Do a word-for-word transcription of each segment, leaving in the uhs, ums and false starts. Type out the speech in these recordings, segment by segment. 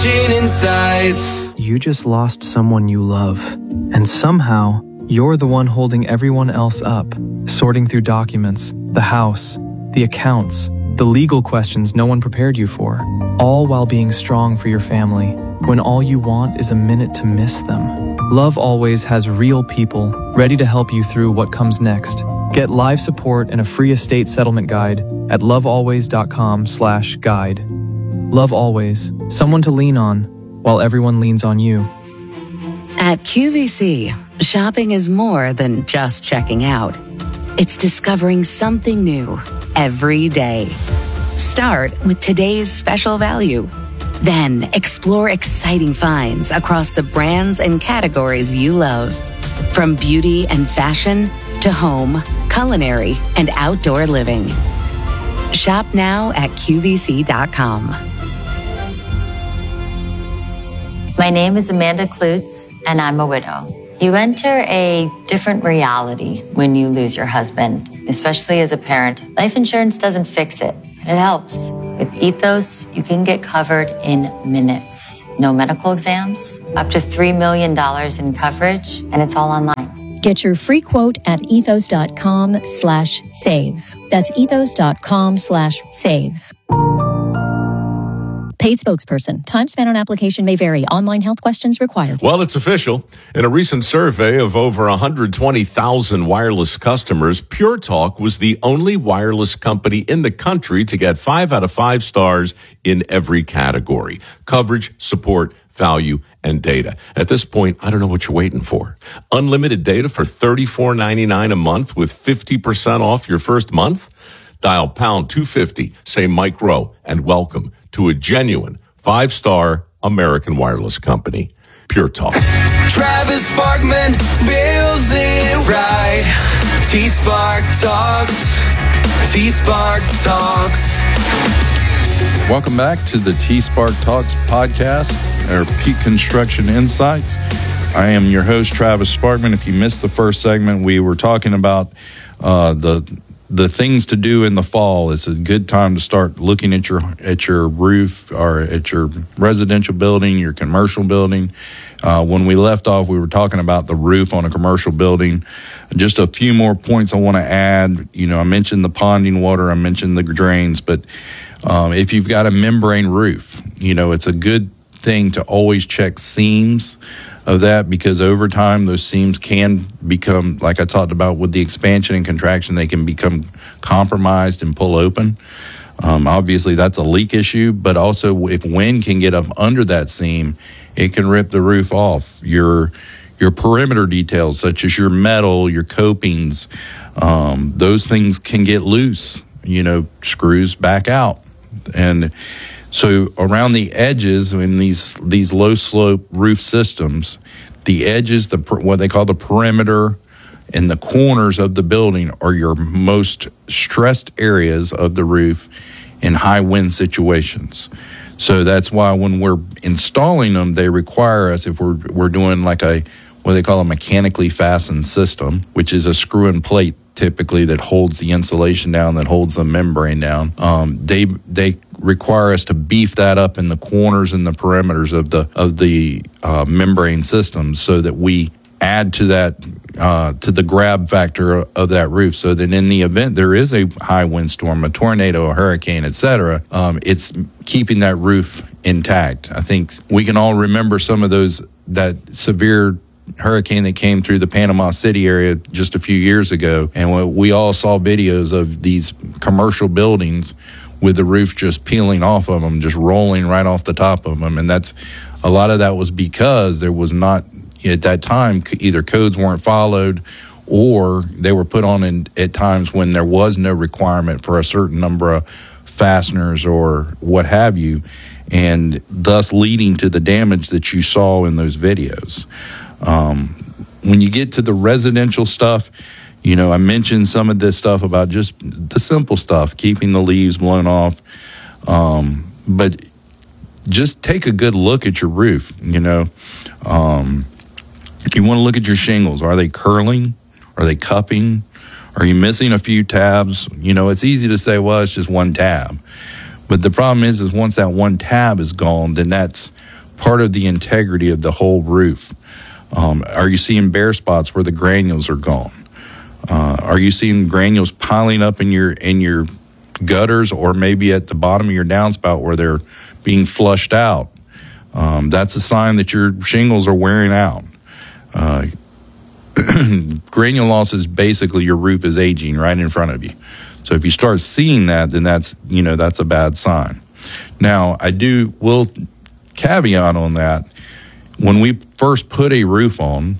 Insights. You just lost someone you love, and somehow you're the one holding everyone else up, sorting through documents, the house, the accounts, the legal questions no one prepared you for, all while being strong for your family, when all you want is a minute to miss them. Love Always has real people ready to help you through what comes next. Get live support and a free estate settlement guide at lovealways.com slash guide. Love Always, someone to lean on while everyone leans on you. At Q V C, shopping is more than just checking out. It's discovering something new every day. Start with today's special value. Then explore exciting finds across the brands and categories you love. From beauty and fashion to home, culinary, and outdoor living. Shop now at Q V C dot com. My name is Amanda Klutz, and I'm a widow. You enter a different reality when you lose your husband, especially as a parent. Life insurance doesn't fix it, but it helps. With Ethos, you can get covered in minutes. No medical exams, up to three million dollars in coverage, and it's all online. Get your free quote at ethos.com slash save. That's ethos.com slash save. Paid spokesperson. Time spent on application may vary. Online health questions required. Well, it's official. In a recent survey of over one hundred twenty thousand wireless customers, Pure Talk was the only wireless company in the country to get five out of five stars in every category. Coverage, support, value, and data. At this point, I don't know what you're waiting for. Unlimited data for thirty-four ninety-nine a month with fifty percent off your first month? Dial pound two fifty, say Mike Rowe, and welcome to a genuine five-star American wireless company, Pure Talk. Travis Sparkman builds it right. T-Spark Talks. T-Spark Talks. Welcome back to the T-Spark Talks podcast, our Peak Construction Insights. I am your host, Travis Sparkman. If you missed the first segment, we were talking about uh, the the things to do in the fall. It's a good time to start looking at your at your roof or at your residential building, your commercial building. Uh, when we left off, we were talking about the roof on a commercial building. Just a few more points I want to add. You know, I mentioned the ponding water, I mentioned the drains, but um, if you've got a membrane roof, you know, it's a good thing to always check seams of that, because over time those seams can become, like I talked about with the expansion and contraction, they can become compromised and pull open. Um, obviously that's a leak issue, but also if wind can get up under that seam, it can rip the roof off. Your your perimeter details, such as your metal, your copings, um, those things can get loose, you know, screws back out. And so around the edges in these these low slope roof systems, the edges, the what they call the perimeter and the corners of the building are your most stressed areas of the roof in high wind situations. So that's why when we're installing them, they require us, if we're we're doing like a what they call a mechanically fastened system, which is a screw and plate typically that holds the insulation down, that holds the membrane down. Um, they they require us to beef that up in the corners and the perimeters of the of the uh, membrane systems, so that we add to that uh, to the grab factor of that roof, so that in the event there is a high windstorm, a tornado, a hurricane, et cetera, um, it's keeping that roof intact. I think we can all remember some of those that severe hurricane that came through the Panama City area just a few years ago, and we all saw videos of these commercial buildings with the roof just peeling off of them, just rolling right off the top of them. And that's a lot of that was because there was not at that time, either codes weren't followed or they were put on in, at times when there was no requirement for a certain number of fasteners or what have you, and thus leading to the damage that you saw in those videos. Um, when you get to the residential stuff, you know, I mentioned some of this stuff about just the simple stuff, keeping the leaves blown off. Um, but just take a good look at your roof, you know. Um, you want to look at your shingles. Are they curling? Are they cupping? Are you missing a few tabs? You know, it's easy to say, well, it's just one tab. But the problem is, is once that one tab is gone, then that's part of the integrity of the whole roof. Um, are you seeing bare spots where the granules are gone? Uh, are you seeing granules piling up in your in your gutters, or maybe at the bottom of your downspout where they're being flushed out? Um, that's a sign that your shingles are wearing out. Uh, granule loss is basically your roof is aging right in front of you. So if you start seeing that, then that's, you know, that's a bad sign. Now, I do will caveat on that. When we first put a roof on,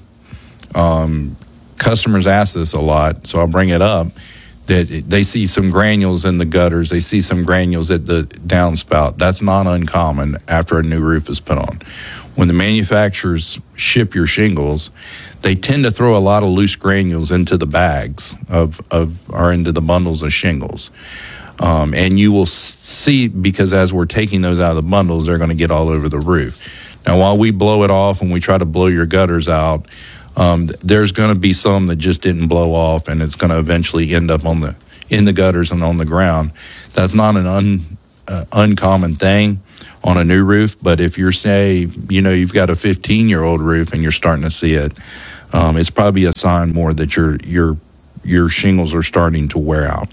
um, customers ask this a lot, so I'll bring it up, that they see some granules in the gutters, they see some granules at the downspout. That's not uncommon after a new roof is put on. When the manufacturers ship your shingles, they tend to throw a lot of loose granules into the bags of, of or into the bundles of shingles. Um, and you will see, because as we're taking those out of the bundles, they're going to get all over the roof. Now, while we blow it off and we try to blow your gutters out, um, there's going to be some that just didn't blow off, and it's going to eventually end up on the in the gutters and on the ground. That's not an un, uh, uncommon thing on a new roof, but if you're, say, you know, you've got a fifteen-year-old roof and you're starting to see it, um, it's probably a sign more that your your your shingles are starting to wear out.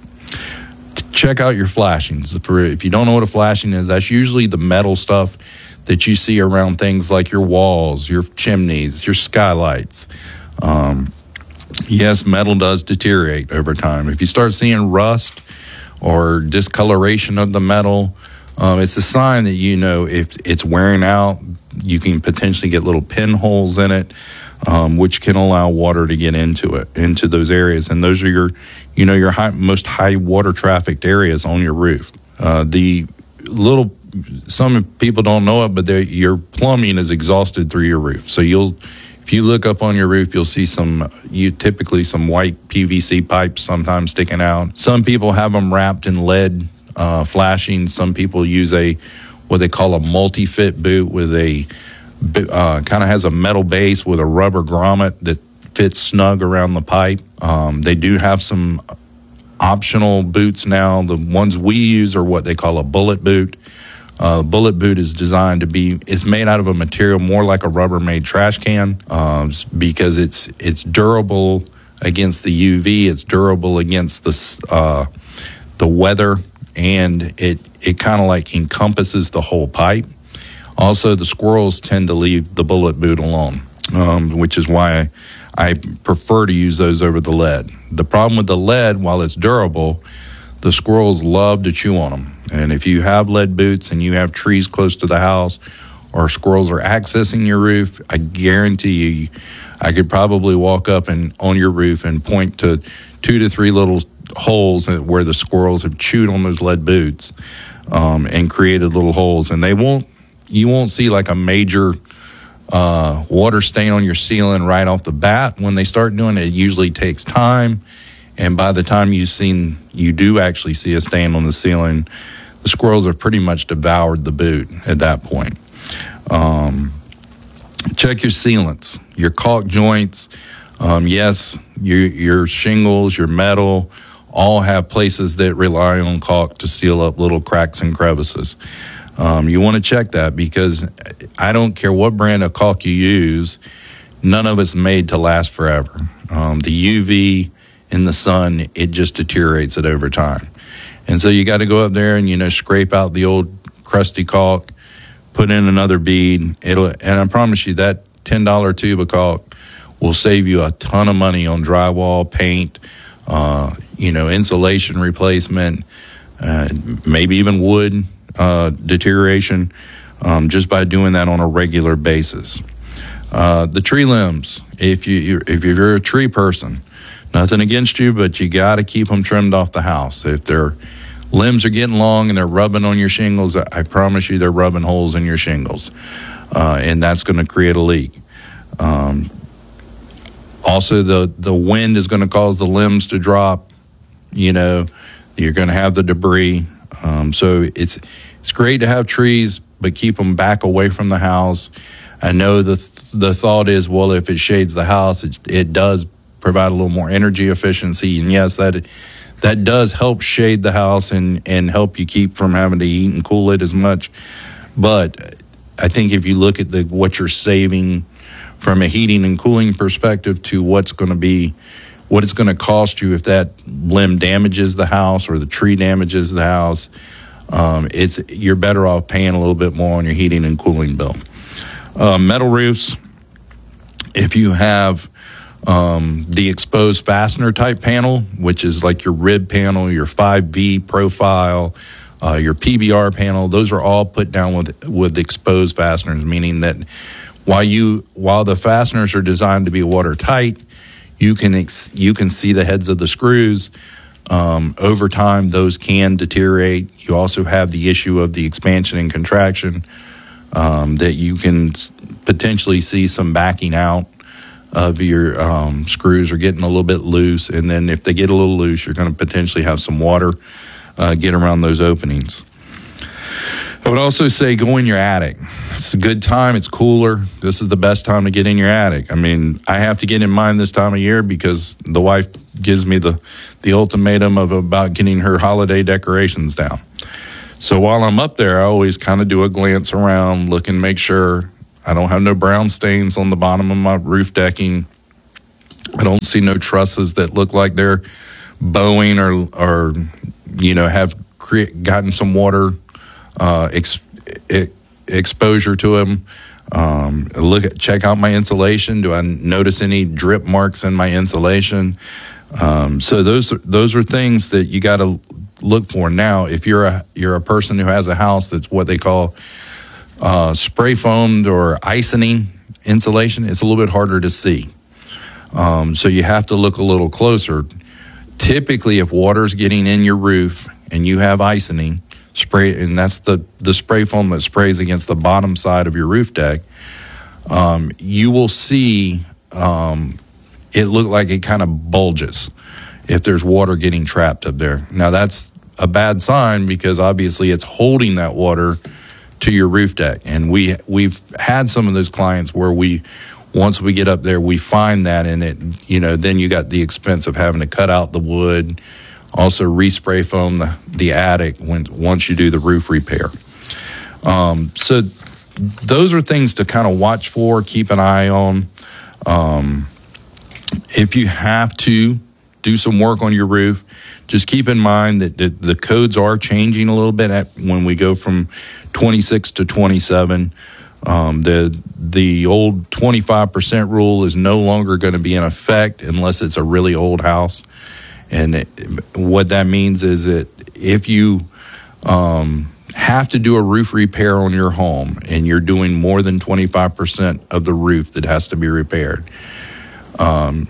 Check out your flashings. If you don't know what a flashing is, that's usually the metal stuff that you see around things like your walls, your chimneys, your skylights. Um, yes, metal does deteriorate over time. If you start seeing rust or discoloration of the metal, um, it's a sign that, you know, if it's wearing out, you can potentially get little pinholes in it, um, which can allow water to get into it, into those areas. And those are your, you know, your high, most high water trafficked areas on your roof. Uh, the little, some people don't know it, but your plumbing is exhausted through your roof. So you'll, if you look up on your roof, you'll see some, you typically some white P V C pipes sometimes sticking out. Some people have them wrapped in lead uh, flashing. Some people use a, what they call a multi-fit boot with a, uh, kind of has a metal base with a rubber grommet that fits snug around the pipe. Um, they do have some optional boots now. The ones we use are what they call a bullet boot. Uh, bullet boot is designed to be, it's made out of a material more like a Rubbermaid trash can, um, because it's it's durable against the U V, it's durable against the uh, the weather, and it it kind of like encompasses the whole pipe. Also, the squirrels tend to leave the bullet boot alone, um, which is why I, I prefer to use those over the lead. The problem with the lead, while it's durable, the squirrels love to chew on them. And if you have lead boots and you have trees close to the house, or squirrels are accessing your roof, I guarantee you, I could probably walk up and on your roof and point to two to three little holes where the squirrels have chewed on those lead boots, um, and created little holes. And they won't, you won't see like a major uh, water stain on your ceiling right off the bat. When they start doing it, it usually takes time. And by the time you've seen, you do actually see a stain on the ceiling, the squirrels have pretty much devoured the boot at that point. Um, check your sealants, your caulk joints. Um, yes, your, your shingles, your metal, all have places that rely on caulk to seal up little cracks and crevices. Um, you want to check that, because I don't care what brand of caulk you use, none of it's made to last forever. Um, the U V in the sun, it just deteriorates it over time. And so you got to go up there and, you know, scrape out the old crusty caulk, put in another bead. It'll, and I promise you that ten dollar tube of caulk will save you a ton of money on drywall, paint, uh, you know, insulation replacement, uh, maybe even wood uh, deterioration, um, just by doing that on a regular basis. Uh, the tree limbs, if you you're, if you're a tree person, nothing against you, but you got to keep them trimmed off the house. If their limbs are getting long and they're rubbing on your shingles, I promise you they're rubbing holes in your shingles, uh, and that's going to create a leak. Um, also, the, the wind is going to cause the limbs to drop. You know, you're going to have the debris. Um, so it's it's great to have trees, but keep them back away from the house. I know the the thought is, well, if it shades the house, it, it does provide a little more energy efficiency, and yes, that that does help shade the house and and help you keep from having to heat and cool it as much. But I think if you look at the what you're saving from a heating and cooling perspective to what's going to be, what it's going to cost you if that limb damages the house or the tree damages the house, um, it's you're better off paying a little bit more on your heating and cooling bill. Uh, metal roofs, if you have um, the exposed fastener type panel, which is like your rib panel, your five V profile, uh, your P B R panel, those are all put down with with exposed fasteners, meaning that while you while the fasteners are designed to be watertight, you can ex, you can see the heads of the screws. Um, over time, those can deteriorate. You also have the issue of the expansion and contraction um, that you can potentially see some backing out of your um, screws or getting a little bit loose. And then if they get a little loose, you're going to potentially have some water uh, get around those openings. I would also say go in your attic. It's a good time. It's cooler. This is the best time to get in your attic. I mean, I have to get in mine this time of year because the wife gives me the, the ultimatum of about getting her holiday decorations down. So while I'm up there, I always kind of do a glance around, look and make sure I don't have no brown stains on the bottom of my roof decking. I don't see no trusses that look like they're bowing or, or you know, have cre- gotten some water uh, ex- ex- exposure to them. Um, look at, check out my insulation. Do I notice any drip marks in my insulation? Um, so those those are things that you got to look for. Now, if you're a you're a person who has a house that's what they call uh, spray foamed or isoning insulation, it's a little bit harder to see. Um, so you have to look a little closer. Typically, if water's getting in your roof and you have isoning spray, and that's the the spray foam that sprays against the bottom side of your roof deck, um, you will see. Um, it look like it kind of bulges if there's water getting trapped up there. Now, that's a bad sign because obviously it's holding that water to your roof deck. And we, we've had some of those clients where we, once we get up there, we find that, and it, you know, then you got the expense of having to cut out the wood, also respray foam the, the attic when once you do the roof repair. Um, so those are things to kind of watch for, keep an eye on. Um, If you have to do some work on your roof, just keep in mind that the, the codes are changing a little bit at, when we go from twenty-six to twenty-seven. Um, the the old twenty-five percent rule is no longer going to be in effect unless it's a really old house. And it, what that means is that if you um, have to do a roof repair on your home and you're doing more than twenty-five percent of the roof that has to be repaired, Um,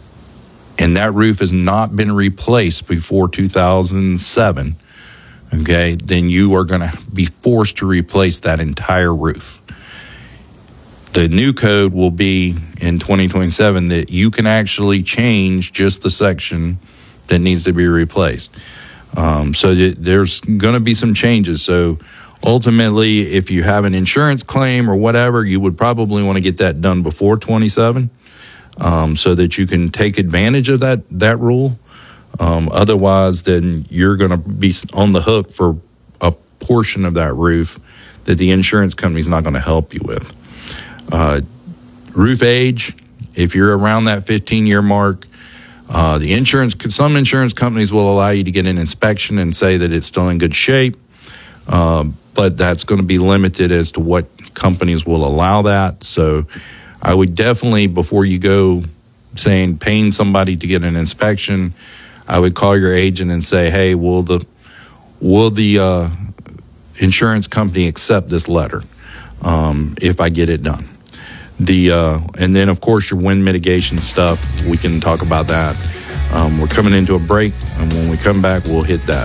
and that roof has not been replaced before two thousand seven, okay, then you are going to be forced to replace that entire roof. The new code will be in twenty twenty-seven that you can actually change just the section that needs to be replaced. Um, so th- there's going to be some changes. So ultimately, if you have an insurance claim or whatever, you would probably want to get that done before twenty-seven. Um, so that you can take advantage of that that rule. Um, otherwise, then you're going to be on the hook for a portion of that roof that the insurance company is not going to help you with. Uh, roof age, if you're around that fifteen-year mark, uh, the insurance some insurance companies will allow you to get an inspection and say that it's still in good shape, uh, but that's going to be limited as to what companies will allow that. So I would definitely, before you go saying paying somebody to get an inspection, I would call your agent and say, hey, will the will the uh, insurance company accept this letter um, if I get it done? The uh, and then, of course, your wind mitigation stuff, we can talk about that. Um, we're coming into a break, and when we come back, we'll hit that.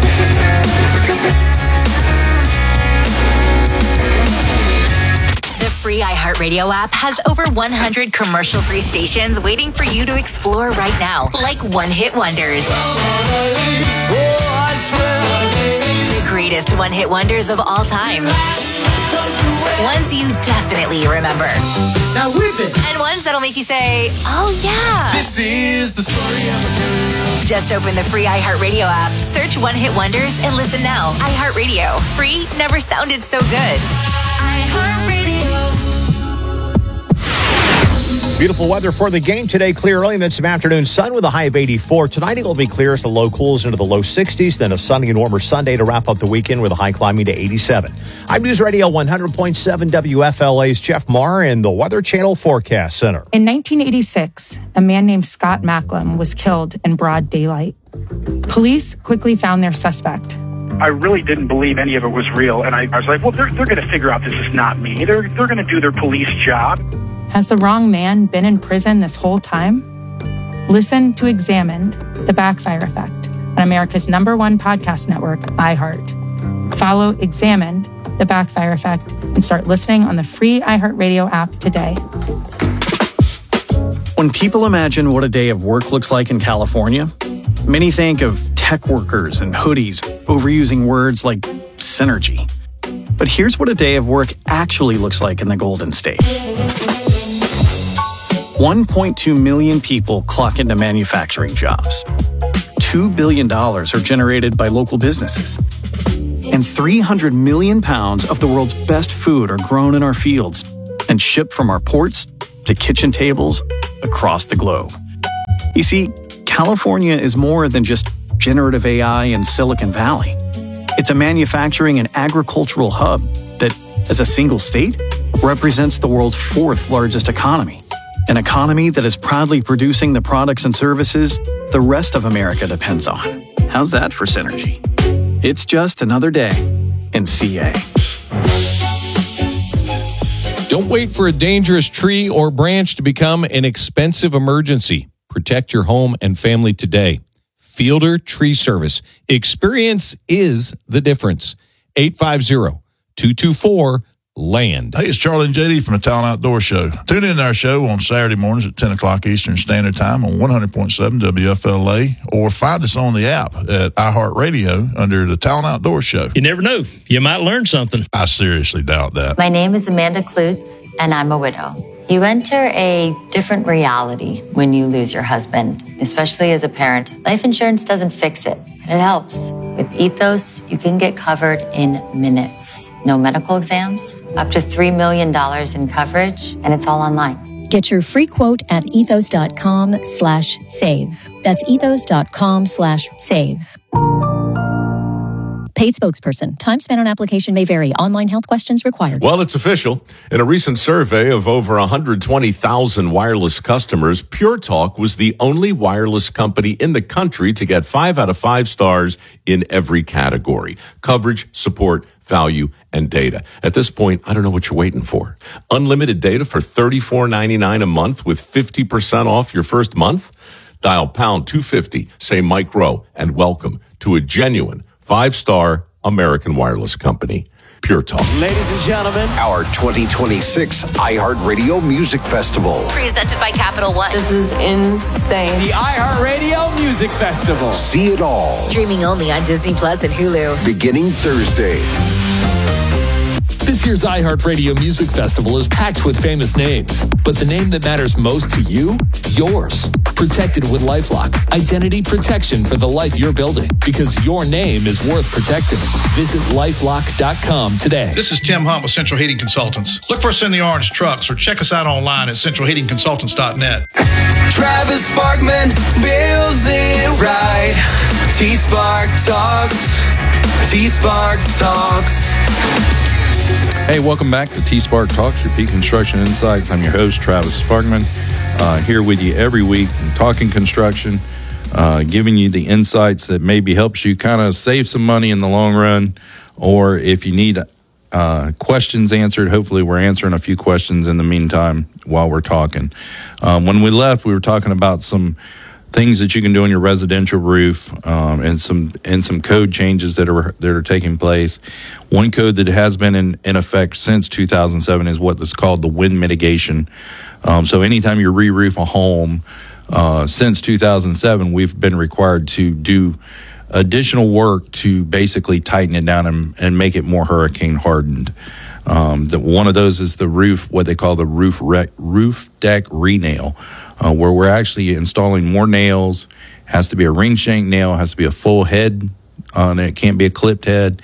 Free iHeartRadio app has over one hundred commercial-free stations waiting for you to explore right now, like one-hit wonders. The greatest one-hit wonders of all time. Ones you definitely remember. Now whip it! And ones that'll make you say, oh yeah. This is the story of a girl. Just open the free iHeartRadio app, search One Hit Wonders, and listen now. iHeartRadio. Free never sounded so good. Beautiful weather for the game today. Clear early and then some afternoon sun with a high of eighty-four. Tonight it will be clear as the low cools into the low sixties. Then a sunny and warmer Sunday to wrap up the weekend with a high climbing to eighty-seven. I'm News Radio one hundred point seven W F L A's Jeff Marr in the Weather Channel Forecast Center. In nineteen eighty-six, a man named Scott Macklem was killed in broad daylight. Police quickly found their suspect. I really didn't believe any of it was real. And I, I was like, well, they're, they're going to figure out this is not me. They're, they're going to do their police job. Has the wrong man been in prison this whole time? Listen to Examined, The Backfire Effect, on America's number one podcast network, iHeart. Follow Examined, The Backfire Effect, and start listening on the free iHeartRadio app today. When people imagine what a day of work looks like in California, many think of tech workers and hoodies, overusing words like synergy. But here's what a day of work actually looks like in the Golden State. one point two million people clock into manufacturing jobs. two billion dollars are generated by local businesses. And three hundred million pounds of the world's best food are grown in our fields and shipped from our ports to kitchen tables across the globe. You see, California is more than just generative A I and Silicon Valley. It's a manufacturing and agricultural hub that, as a single state, represents the world's fourth largest economy. An economy that is proudly producing the products and services the rest of America depends on. How's that for synergy? It's just another day in C A. Don't wait for a dangerous tree or branch to become an expensive emergency. Protect your home and family today. Fielder Tree Service. Experience is the difference. eight five zero, two two four, land. Hey, it's Charlie and J D from the Talent Outdoor Show. Tune in to our show on Saturday mornings at ten o'clock Eastern Standard Time on one hundred point seven W F L A, or find us on the app at iHeartRadio under the Talent Outdoor Show. You never know. You might learn something. I seriously doubt that. My name is Amanda Klutz, and I'm a widow. You enter a different reality when you lose your husband, especially as a parent. Life insurance doesn't fix it, but it helps. With Ethos, you can get covered in minutes. No medical exams, up to three million dollars in coverage, and it's all online. Get your free quote at ethos.com slash save. That's ethos.com slash save. Paid spokesperson. Time spent on application may vary. Online health questions required. Well, it's official. In a recent survey of over one hundred twenty thousand wireless customers, Pure Talk was the only wireless company in the country to get five out of five stars in every category: coverage, support, value, and data. At this point, I don't know what you're waiting for. Unlimited data for thirty-four ninety-nine a month with fifty percent off your first month? Dial pound two fifty, say Mike Rowe, and welcome to a genuine five-star American wireless company, Pure Talk. Ladies and gentlemen, our twenty twenty-six iHeartRadio Music Festival. Presented by Capital One. This is insane. The iHeartRadio Music Festival. See it all. Streaming only on Disney Plus and Hulu. Beginning Thursday. This year's iHeartRadio Music Festival is packed with famous names, but the name that matters most to you? Yours. Protected with LifeLock. Identity protection for the life you're building, because your name is worth protecting. Visit lifelock dot com today. This is Tim Hunt with Central Heating Consultants. Look for us in the orange trucks or check us out online at central heating consultants dot net. Travis Sparkman builds it right. T-Spark Talks. T-Spark Talks. Hey, welcome back to T-Spark Talks, your Peak Construction Insights. I'm your host, Travis Sparkman, uh, here with you every week, talking construction, uh, giving you the insights that maybe helps you kind of save some money in the long run, or if you need uh, questions answered, hopefully we're answering a few questions in the meantime while we're talking. Um, when we left, we were talking about some things that you can do on your residential roof, um, and some and some code changes that are that are taking place. One code that has been in, in effect since two thousand seven is what is called the wind mitigation. Um, so anytime you re-roof a home, uh, since two thousand seven, we've been required to do additional work to basically tighten it down and, and make it more hurricane hardened. Um, the, one of those is the roof, what they call the roof rec, roof deck re-nail. Uh, where we're actually installing more nails. Has to be a ring shank nail, has to be a full head on it, can't be a clipped head.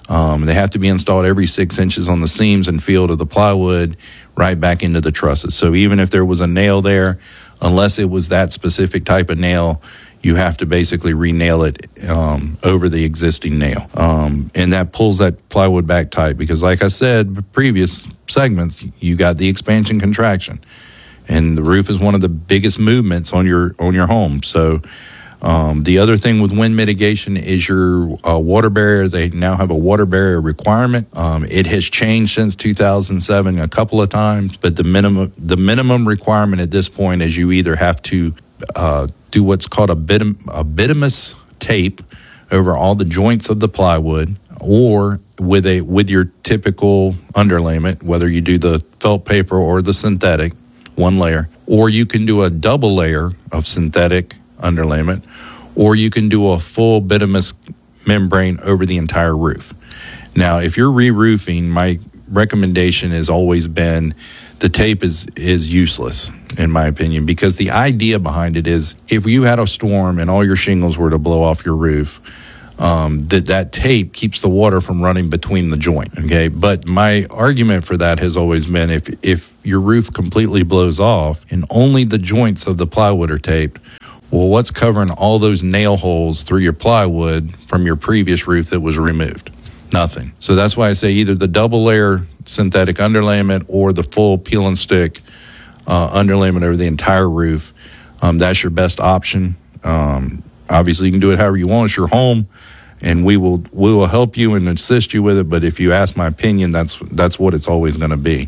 Um, they have to be installed every six inches on the seams and field of the plywood right back into the trusses. So even if there was a nail there, unless it was that specific type of nail, you have to basically re-nail it um, over the existing nail. Um, and that pulls that plywood back tight because, like I said, previous segments, you got the expansion contraction. And the roof is one of the biggest movements on your on your home. So um, the other thing with wind mitigation is your uh, water barrier. They now have a water barrier requirement. Um, it has changed since two thousand seven a couple of times, but the minimum the minimum requirement at this point is you either have to uh, do what's called a, bitum, a bituminous tape over all the joints of the plywood, or with a with your typical underlayment, whether you do the felt paper or the synthetic, one layer, or you can do a double layer of synthetic underlayment, or you can do a full bituminous membrane over the entire roof. Now, if you're re-roofing, my recommendation has always been the tape is is useless, in my opinion, because the idea behind it is if you had a storm and all your shingles were to blow off your roof, um, that that tape keeps the water from running between the joint, okay? But my argument for that has always been if if your roof completely blows off and only the joints of the plywood are taped, well, what's covering all those nail holes through your plywood from your previous roof that was removed? Nothing. So that's why I say either the double layer synthetic underlayment or the full peel and stick uh, underlayment over the entire roof. Um, that's your best option. Um, obviously, you can do it however you want. It's your home, and we will we will help you and assist you with it. But if you ask my opinion, that's that's what it's always going to be.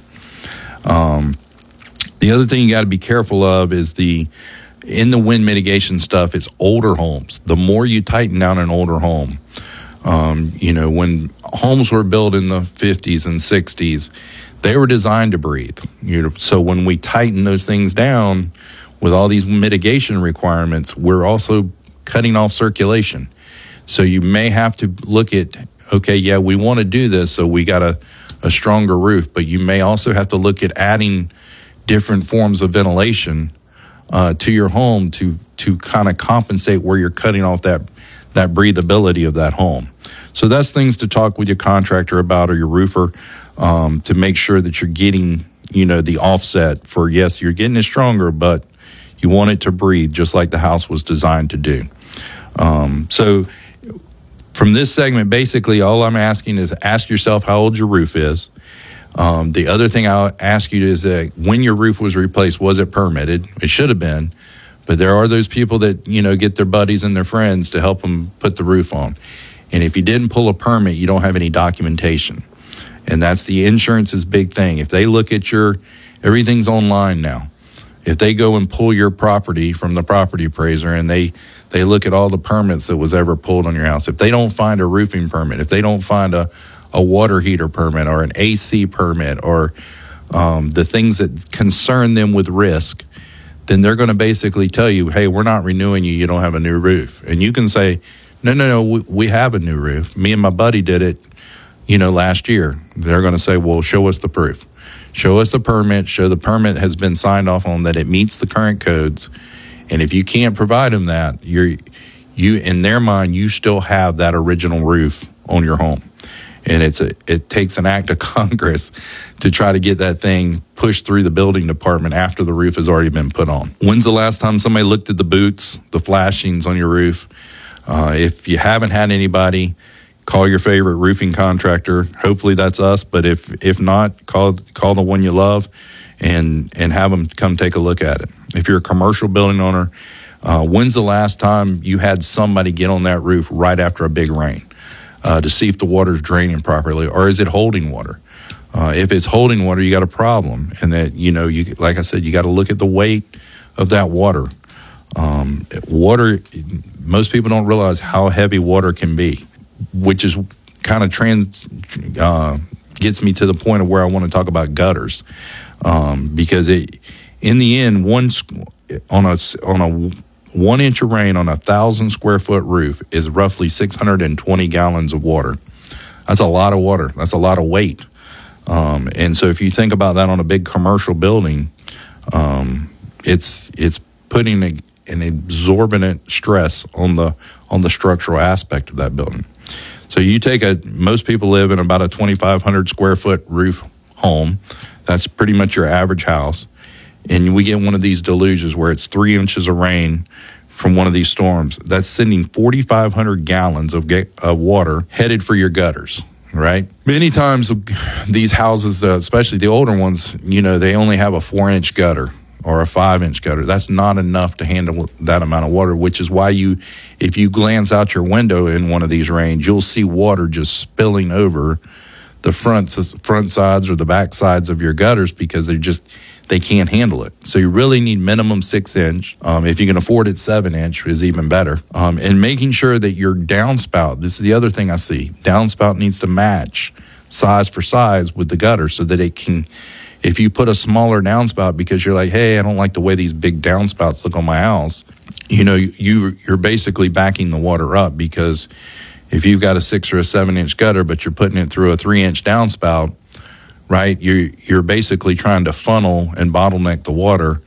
Um, the other thing you got to be careful of is the in the wind mitigation stuff. It's older homes. The more you tighten down an older home, um, you know, when homes were built in the fifties and sixties, they were designed to breathe. You know, so when we tighten those things down with all these mitigation requirements, we're also cutting off circulation. So you may have to look at, okay, yeah, we want to do this, so we got a, a stronger roof, but you may also have to look at adding different forms of ventilation uh, to your home to to kind of compensate where you're cutting off that that breathability of that home. So that's things to talk with your contractor about or your roofer um, to make sure that you're getting, you know, the offset for, yes, you're getting it stronger, but you want it to breathe just like the house was designed to do. Um, so from this segment, basically all I'm asking is ask yourself how old your roof is. Um, the other thing I'll ask you is that when your roof was replaced, was it permitted? It should have been. But there are those people that, you know, get their buddies and their friends to help them put the roof on. And if you didn't pull a permit, you don't have any documentation. And that's the insurance's big thing. If they look at your, everything's online now. If they go and pull your property from the property appraiser and they, they look at all the permits that was ever pulled on your house, if they don't find a roofing permit, if they don't find a, a water heater permit or an A C permit or um, the things that concern them with risk, then they're going to basically tell you, hey, we're not renewing you, you don't have a new roof. And you can say, no, no, no, we, we have a new roof. Me and my buddy did it, you know, last year. They're going to say, well, show us the proof. Show us the permit, show the permit has been signed off on, that it meets the current codes. And if you can't provide them that, you're, you, in their mind, you still have that original roof on your home. And it's a, it takes an act of Congress to try to get that thing pushed through the building department after the roof has already been put on. When's the last time somebody looked at the boots, the flashings on your roof? Uh, if you haven't had anybody, call your favorite roofing contractor. Hopefully that's us, but if if not, call call the one you love and and have them come take a look at it. If you're a commercial building owner, uh, when's the last time you had somebody get on that roof right after a big rain uh, to see if the water's draining properly, or is it holding water? Uh, if it's holding water, you got a problem, and that, you know, you like I said, you got to look at the weight of that water. Um, water, most people don't realize how heavy water can be, which is kind of trans uh, gets me to the point of where I want to talk about gutters, um, because it, in the end, one on a on a one inch of rain on a thousand square foot roof is roughly six hundred twenty gallons of water. That's a lot of water. That's a lot of weight. Um, and so if you think about that on a big commercial building, um, it's it's putting a, an exorbitant stress on the on the structural aspect of that building. So you take a, most people live in about a twenty-five hundred square foot roof home. That's pretty much your average house. And we get one of these deluges where it's three inches of rain from one of these storms. That's sending forty-five hundred gallons of, ga- of water headed for your gutters, right? Many times these houses, uh, especially the older ones, you know, they only have a four inch gutter or a five inch gutter. That's not enough to handle that amount of water, which is why you, if you glance out your window in one of these rains, you'll see water just spilling over the front, front sides or the back sides of your gutters because they just, they can't handle it. So you really need minimum six inch. Um, if you can afford it, seven inch is even better. Um, and making sure that your downspout, this is the other thing I see, downspout needs to match size for size with the gutter so that it can, if you put a smaller downspout because you're like, hey, I don't like the way these big downspouts look on my house, you know, you, you're basically backing the water up because if you've got a six or a seven inch gutter, but you're putting it through a three inch downspout, right, you're, you're basically trying to funnel and bottleneck the water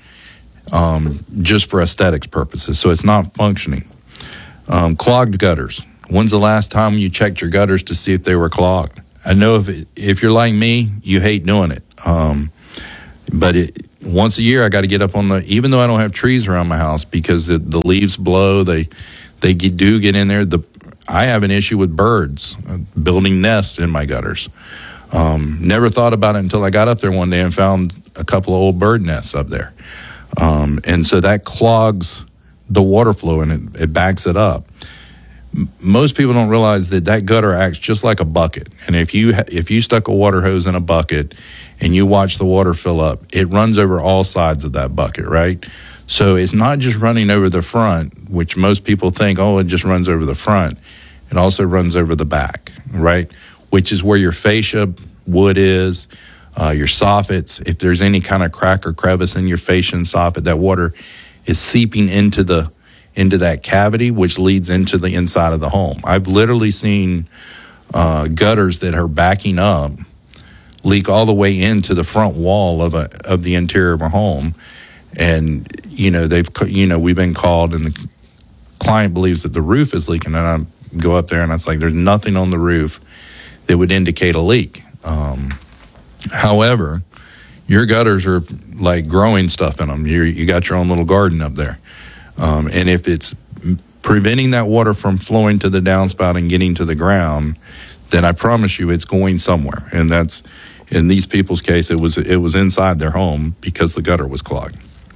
um, just for aesthetics purposes. So it's not functioning. Um, clogged gutters. When's the last time you checked your gutters to see if they were clogged? I know if it, if you're like me, you hate doing it. Um, but it, once a year, I got to get up on the, even though I don't have trees around my house because the, the leaves blow, they they get, do get in there. The I have an issue with birds uh, building nests in my gutters. Um, never thought about it until I got up there one day and found a couple of old bird nests up there. Um, and so that clogs the water flow and it, it backs it up. Most people don't realize that that gutter acts just like a bucket. And if you ha- if you stuck a water hose in a bucket and you watch the water fill up, it runs over all sides of that bucket, right? So it's not just running over the front, which most people think, oh, it just runs over the front. It also runs over the back, right? Which is where your fascia wood is, uh, your soffits. If there's any kind of crack or crevice in your fascia and soffit, that water is seeping into the into that cavity, which leads into the inside of the home. I've literally seen uh, gutters that are backing up leak all the way into the front wall of a of the interior of a home, and you know they've you know we've been called, and the client believes that the roof is leaking, and I go up there and it's like there's nothing on the roof that would indicate a leak. Um, however, your gutters are like growing stuff in them. You you got your own little garden up there. Um, and if it's preventing that water from flowing to the downspout and getting to the ground, then I promise you it's going somewhere. And that's, in these people's case, it was it was inside their home because the gutter was clogged.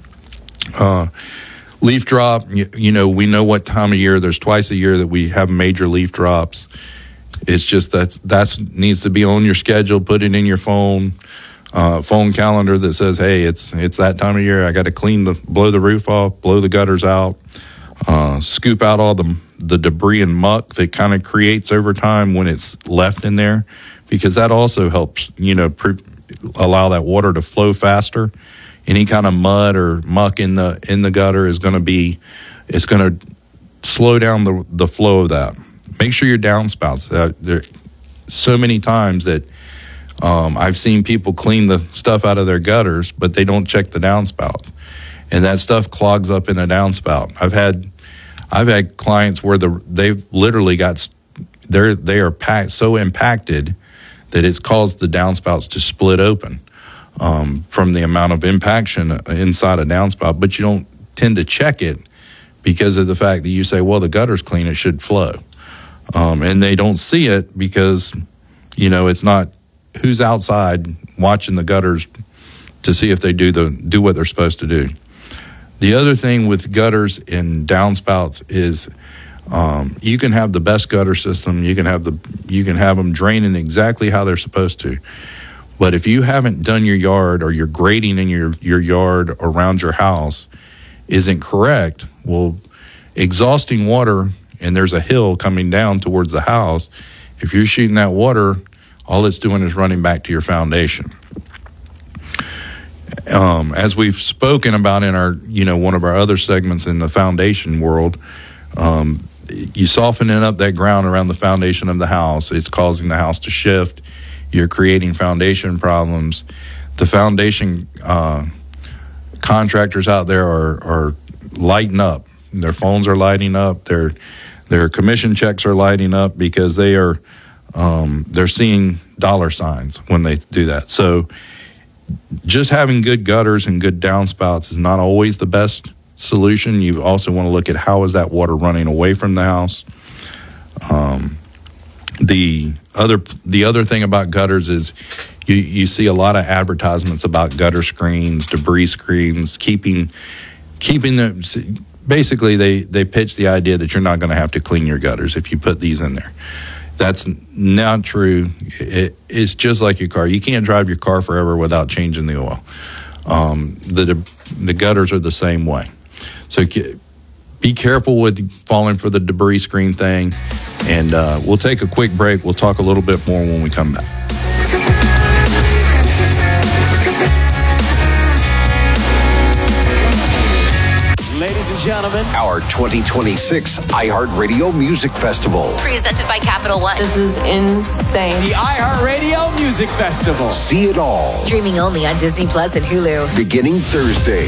Uh, leaf drop, you, you know, we know what time of year. There's twice a year that we have major leaf drops. It's just that that's needs to be on your schedule. Put it in your phone. Uh, phone calendar that says, hey, it's it's that time of year. I got to clean the, blow the roof off, blow the gutters out, uh, scoop out all the the debris and muck that kind of creates over time when it's left in there, because that also helps, you know, pre- allow that water to flow faster. Any kind of mud or muck in the in the gutter is going to be, it's going to slow down the the flow of that. Make sure your downspouts. Uh, there, so many times that. Um, I've seen people clean the stuff out of their gutters, but they don't check the downspouts, and that stuff clogs up in the downspout. I've had, I've had clients where the they've literally got they're they are packed, so impacted that it's caused the downspouts to split open um, from the amount of impaction inside a downspout. But you don't tend to check it because of the fact that you say, well, the gutter's clean, it should flow, um, and they don't see it because you know it's not. Who's outside watching the gutters to see if they do the do what they're supposed to do. The other thing with gutters and downspouts is um, you can have the best gutter system, you can have the you can have them draining exactly how they're supposed to, but if you haven't done your yard or your grading in your your yard around your house isn't correct, well, exhausting water and there's a hill coming down towards the house. If you're shooting that water, all it's doing is running back to your foundation. Um, as we've spoken about in our, you know, one of our other segments in the foundation world, um, you softening up that ground around the foundation of the house, it's causing the house to shift. You're creating foundation problems. The foundation uh, contractors out there are, are lighting up. Their phones are lighting up. They're Their commission checks are lighting up because they are um, they're seeing dollar signs when they do that. So just having good gutters and good downspouts is not always the best solution. You also want to look at how is that water running away from the house. Um, the other the other thing about gutters is you, you see a lot of advertisements about gutter screens, debris screens, keeping keeping the basically they, they pitch the idea that you're not going to have to clean your gutters if you put these in there. That's not true. It, it's just like your car. You can't drive your car forever without changing the oil. Um, the the gutters are the same way. So be careful with falling for the debris screen thing. And uh, we'll take a quick break. We'll talk a little bit more when we come back. Ladies and gentlemen, our twenty twenty-six iHeartRadio Music Festival. Presented by Capital One. This is insane. The iHeartRadio Music Festival. See it all. Streaming only on Disney Plus and Hulu. Beginning Thursday.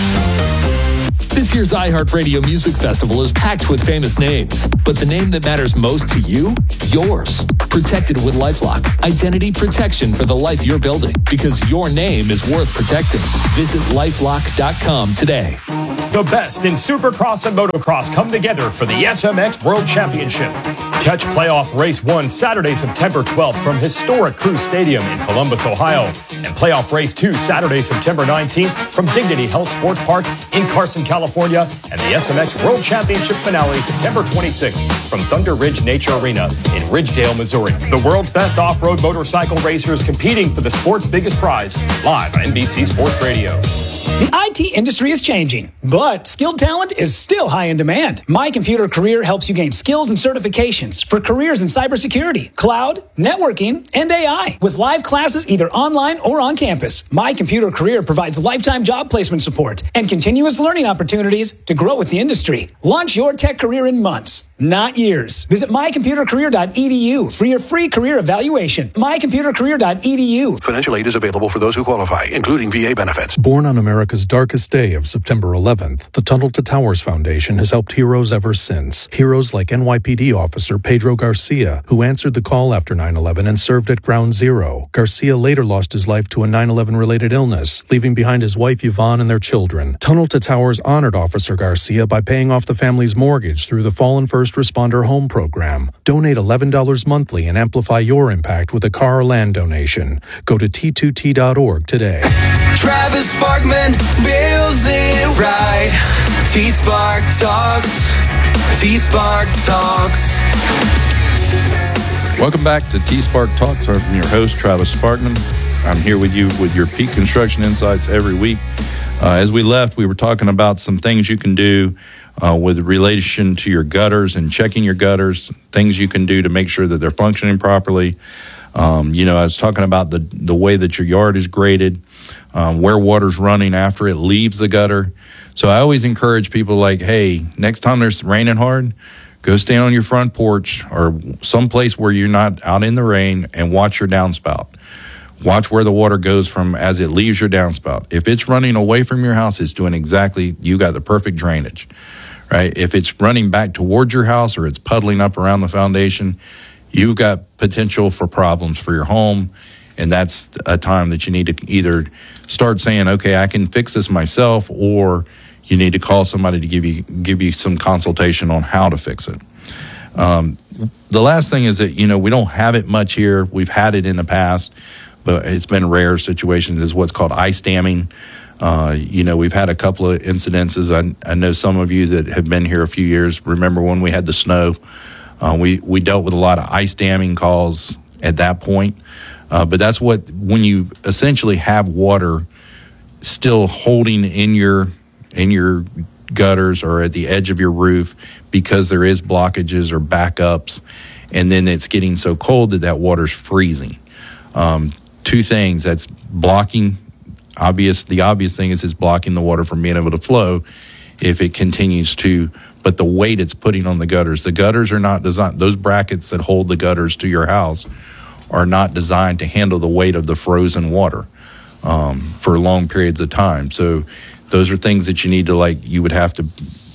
This year's iHeartRadio Music Festival is packed with famous names, but the name that matters most to you? Yours. Protected with LifeLock. Identity protection for the life you're building, because your name is worth protecting. Visit lifelock dot com today. The best in Supercross and Motocross come together for the S M X World Championship. Catch playoff race one Saturday, September twelfth from historic Crews Stadium in Columbus, Ohio. And playoff race two Saturday, September nineteenth from Dignity Health Sports Park in Carson, California. And the S M X World Championship finale September twenty-sixth from Thunder Ridge Nature Arena in Ridgedale, Missouri. The world's best off-road motorcycle racers competing for the sport's biggest prize, live on N B C Sports Radio. The I T industry is changing, but skilled talent is still high in demand. My Computer Career helps you gain skills and certifications for careers in cybersecurity, cloud, networking, and A I. With live classes either online or on campus, My Computer Career provides lifetime job placement support and continuous learning opportunities to grow with the industry. Launch your tech career in months, not years. Visit my computer career dot e d u for your free career evaluation. my computer career dot e d u. Financial aid is available for those who qualify, including V A benefits. Born on America's darkest day of September eleventh, the Tunnel to Towers Foundation has helped heroes ever since. Heroes like N Y P D officer Pedro Garcia, who answered the call after nine eleven and served at Ground Zero. Garcia later lost his life to a nine eleven-related illness, leaving behind his wife Yvonne and their children. Tunnel to Towers honored Officer Garcia by paying off the family's mortgage through the Fallen First Responder Home Program. Donate eleven dollars monthly and amplify your impact with a car or land donation. Go to T two T dot org today. Travis Sparkman builds it right. T-Spark Talks. T-Spark Talks. Welcome back to T-Spark Talks. I'm your host, Travis Sparkman. I'm here with you with your Peak Construction Insights every week. Uh, as we left, we were talking about some things you can do uh, with relation to your gutters and checking your gutters, things you can do to make sure that they're functioning properly. Um, you know, I was talking about the, the way that your yard is graded, um, where water's running after it leaves the gutter. So I always encourage people like, hey, next time there's raining hard, go stand on your front porch or someplace where you're not out in the rain and watch your downspout. Watch where the water goes from as it leaves your downspout. If it's running away from your house, it's doing exactly, you got the perfect drainage, right? If it's running back towards your house or it's puddling up around the foundation, you've got potential for problems for your home. And that's a time that you need to either start saying, okay, I can fix this myself, or you need to call somebody to give you give you some consultation on how to fix it. Um, the last thing is that, you know, we don't have it much here. We've had it in the past, but it's been rare situations, is what's called ice damming. Uh, you know, we've had a couple of incidences. I, I know some of you that have been here a few years remember when we had the snow. Uh, we, we dealt with a lot of ice damming calls at that point. Uh, but that's what, when you essentially have water still holding in your in your gutters or at the edge of your roof because there is blockages or backups, and then it's getting so cold that that water's freezing. Um, two things, that's blocking, obvious. The obvious thing is it's blocking the water from being able to flow if it continues to, but the weight it's putting on the gutters. The gutters are not designed, those brackets that hold the gutters to your house are not designed to handle the weight of the frozen water um, for long periods of time. So those are things that you need to, like, you would have to,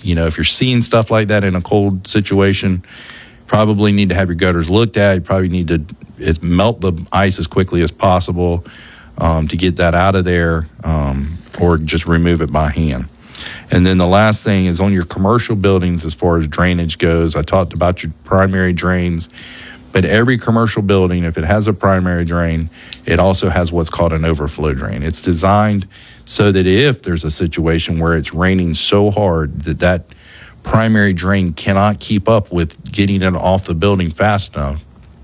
you know, if you're seeing stuff like that in a cold situation, probably need to have your gutters looked at. You probably need to is melt the ice as quickly as possible um, to get that out of there, um, or just remove it by hand. And then the last thing is on your commercial buildings as far as drainage goes. I talked about your primary drains, but every commercial building, if it has a primary drain, it also has what's called an overflow drain. It's designed so that if there's a situation where it's raining so hard that that primary drain cannot keep up with getting it off the building fast enough,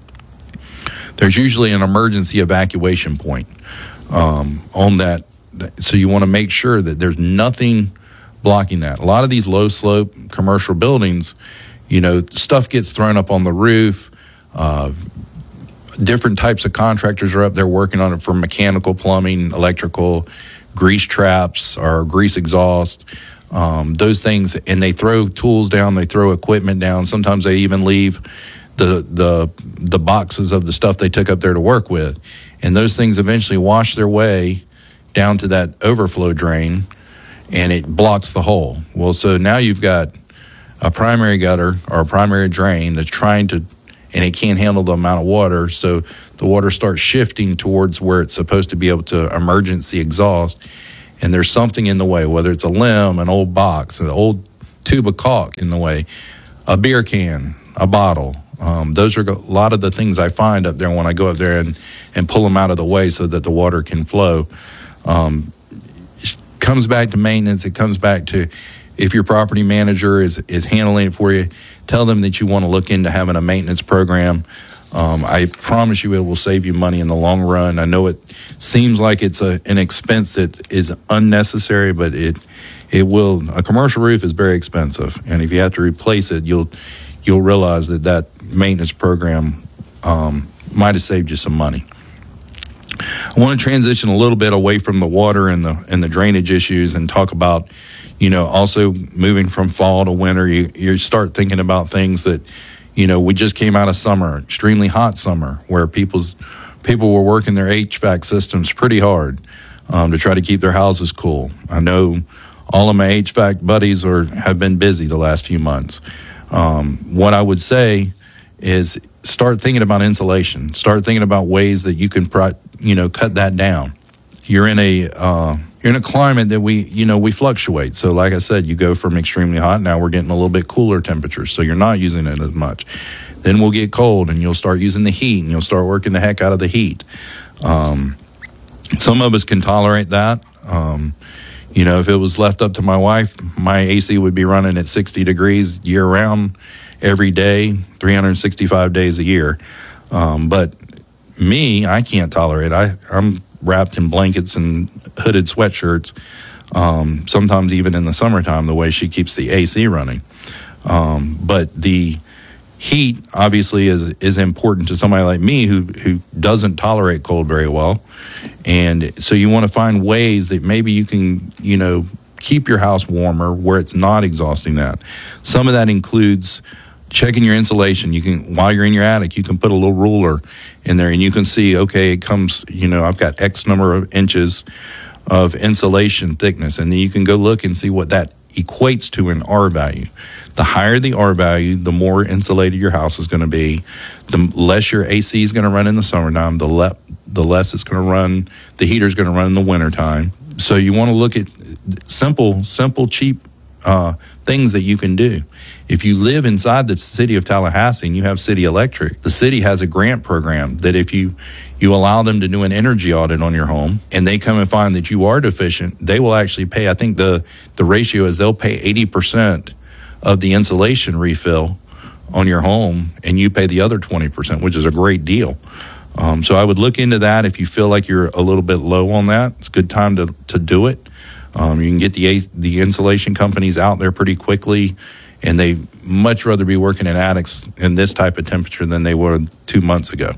there's usually an emergency evacuation point um, on that. So you want to make sure that there's nothing blocking that. A lot of these low slope commercial buildings, you know, stuff gets thrown up on the roof. Uh, different types of contractors are up there working on it for mechanical, plumbing, electrical, grease traps or grease exhaust, um, those things. And they throw tools down, they throw equipment down. Sometimes they even leave the the the boxes of the stuff they took up there to work with. And those things eventually wash their way down to that overflow drain, and it blocks the hole. Well, so now you've got a primary gutter or a primary drain that's trying to, and it can't handle the amount of water, so the water starts shifting towards where it's supposed to be able to emergency exhaust, and there's something in the way, whether it's a limb, an old box, an old tube of caulk in the way, a beer can, a bottle. Um, those are a lot of the things I find up there when I go up there and, and pull them out of the way so that the water can flow. Um, it comes back to maintenance. It comes back to if your property manager is, is handling it for you, tell them that you want to look into having a maintenance program. Um, I promise you it will save you money in the long run. I know it seems like it's a, an expense that is unnecessary, but it it will. A commercial roof is very expensive, and if you have to replace it, you'll you'll realize that that maintenance program um, might have saved you some money. I want to transition a little bit away from the water and the and the drainage issues and talk about, you know, also moving from fall to winter. You you start thinking about things that, you know, we just came out of summer, extremely hot summer, where people's people were working their H V A C systems pretty hard um, to try to keep their houses cool. I know all of my H V A C buddies are have been busy the last few months. Um, what I would say is start thinking about insulation. Start thinking about ways that you can, you know, cut that down. You're in a uh, you're in a climate that we, you know, we fluctuate. So, like I said, you go from extremely hot. Now we're getting a little bit cooler temperatures, so you're not using it as much. Then we'll get cold, and you'll start using the heat, and you'll start working the heck out of the heat. Um, some of us can tolerate that. Um, you know, if it was left up to my wife, my A C would be running at sixty degrees year round, every day, three hundred sixty-five days a year. Um, but me, I can't tolerate it. I, I'm wrapped in blankets and hooded sweatshirts, um, sometimes even in the summertime, the way she keeps the A C running. Um, but the heat obviously is is important to somebody like me who, who doesn't tolerate cold very well. And so you want to find ways that maybe you can, you know, keep your house warmer where it's not exhausting that. Some of that includes checking your insulation. You can, while you're in your attic, you can put a little ruler in there and you can see, okay, it comes, you know, I've got X number of inches of insulation thickness. And then you can go look and see what that equates to in R value. The higher the R value, the more insulated your house is going to be. The less your A C is going to run in the summertime, the, le- the less it's going to run, the heater's going to run in the wintertime. So you want to look at simple, simple, cheap uh, things that you can do. If you live inside the city of Tallahassee and you have city electric, the city has a grant program that if you, you allow them to do an energy audit on your home and they come and find that you are deficient, they will actually pay, I think the, the ratio is they'll pay eighty percent of the insulation refill on your home and you pay the other twenty percent, which is a great deal. Um, so I would look into that. If you feel like you're a little bit low on that, it's a good time to, to do it. Um, you can get the the insulation companies out there pretty quickly, and they much rather be working in attics in this type of temperature than they were two months ago.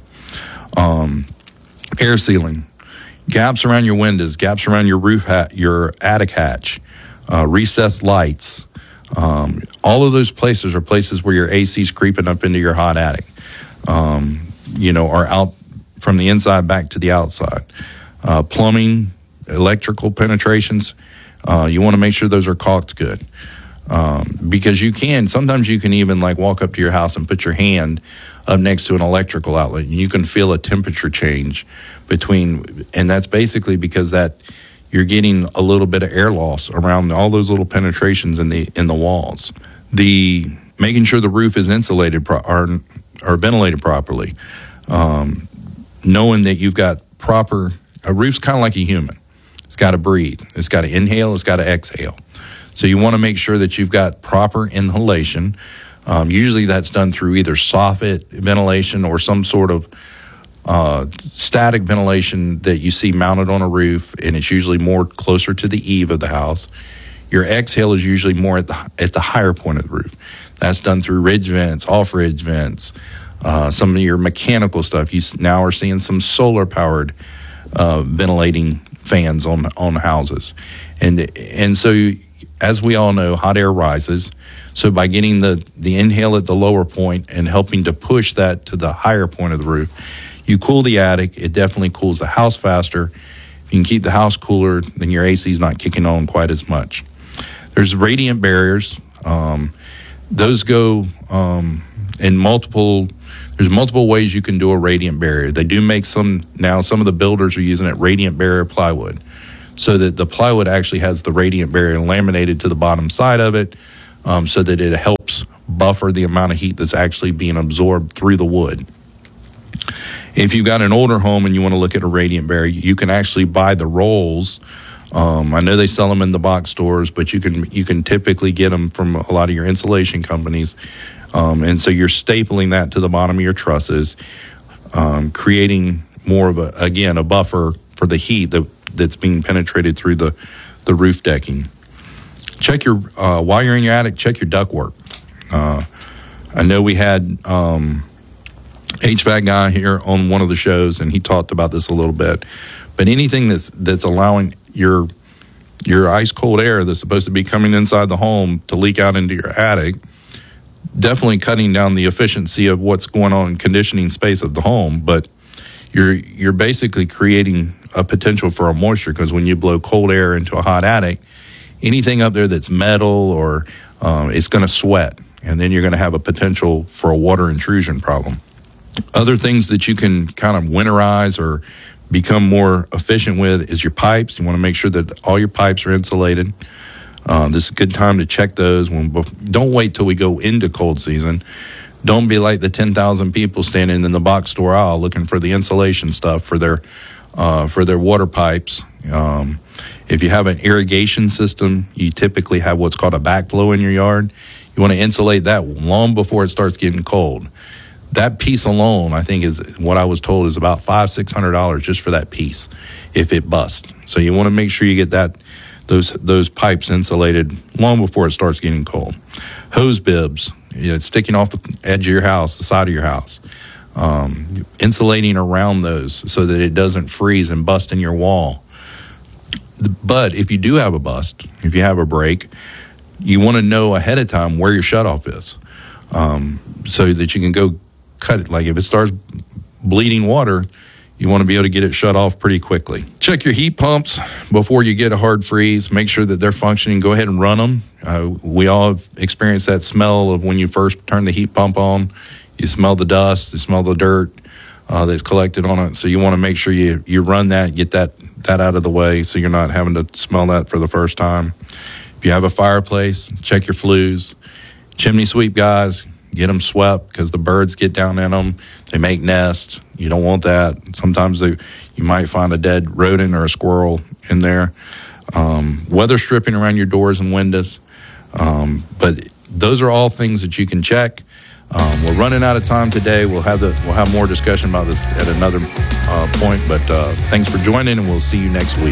Um, air sealing, gaps around your windows, gaps around your roof, hat, your attic hatch, uh, recessed lights. Um, all of those places are places where your A C's creeping up into your hot attic, um, you know, or out from the inside back to the outside. Uh, plumbing, electrical penetrations, uh, you want to make sure those are caulked good. Um, because you can, sometimes you can even like walk up to your house and put your hand up next to an electrical outlet and you can feel a temperature change between, and that's basically because that you're getting a little bit of air loss around all those little penetrations in the in the walls. The making sure the roof is insulated pro- or, or ventilated properly, um, knowing that you've got proper, a roof's kind of like a human. It's got to breathe. It's got to inhale. It's got to exhale. So you want to make sure that you've got proper inhalation. Um, usually that's done through either soffit ventilation or some sort of uh, static ventilation that you see mounted on a roof, and it's usually more closer to the eave of the house. Your exhale is usually more at the at the higher point of the roof. That's done through ridge vents, off ridge vents, uh, some of your mechanical stuff. You now are seeing some solar powered uh, ventilating fans on on houses, and and so. You, As we all know, hot air rises. So by getting the, the inhale at the lower point and helping to push that to the higher point of the roof, you cool the attic. It definitely cools the house faster. If you can keep the house cooler, then your A C is not kicking on quite as much. There's radiant barriers. Um, those go um, in multiple, there's multiple ways you can do a radiant barrier. They do make some, now some of the builders are using it, radiant barrier plywood, so that the plywood actually has the radiant barrier laminated to the bottom side of it, um, so that it helps buffer the amount of heat that's actually being absorbed through the wood. If you've got an older home and you want to look at a radiant barrier, you can actually buy the rolls. Um, I know they sell them in the box stores, but you can you can typically get them from a lot of your insulation companies. Um, and so you're stapling that to the bottom of your trusses, um, creating more of a, again, a buffer for the heat that that's being penetrated through the, the roof decking. Check your, uh, while you're in your attic, check your ductwork. Uh, I know we had um, H V A C guy here on one of the shows, and he talked about this a little bit. But anything that's that's allowing your your ice cold air that's supposed to be coming inside the home to leak out into your attic, definitely cutting down the efficiency of what's going on in conditioning space of the home. But you're you're basically creating a potential for a moisture, because when you blow cold air into a hot attic, anything up there that's metal or um, it's going to sweat, and then you're going to have a potential for a water intrusion problem. Other things that you can kind of winterize or become more efficient with is your pipes. You want to make sure that all your pipes are insulated. Uh, this is a good time to check those. When, don't wait till we go into cold season. Don't be like the ten thousand people standing in the box store aisle looking for the insulation stuff for their uh, for their water pipes. Um, if you have an irrigation system, you typically have what's called a backflow in your yard. You want to insulate that long before it starts getting cold. That piece alone, I think, is what I was told is about five, six hundred dollars just for that piece if it busts. So you want to make sure you get that those those pipes insulated long before it starts getting cold. Hose bibs, you know, sticking off the edge of your house, the side of your house, um, insulating around those so that it doesn't freeze and bust in your wall. But if you do have a bust, if you have a break, you want to know ahead of time where your shutoff is, um, so that you can go cut it. Like if it starts bleeding water, you want to be able to get it shut off pretty quickly. Check your heat pumps before you get a hard freeze. Make sure that they're functioning. Go ahead and run them. Uh, we all have experienced that smell of when you first turn the heat pump on. You smell the dust, you smell the dirt uh, that's collected on it. So you want to make sure you, you run that, get that, that out of the way so you're not having to smell that for the first time. If you have a fireplace, check your flues. Chimney sweep guys, get them swept because the birds get down in them. They make nests. You don't want that. Sometimes they, you might find a dead rodent or a squirrel in there. Um, weather stripping around your doors and windows. Um, but those are all things that you can check. Um, we're running out of time today. We'll have the we'll have more discussion about this at another uh, point. But uh, thanks for joining, and we'll see you next week.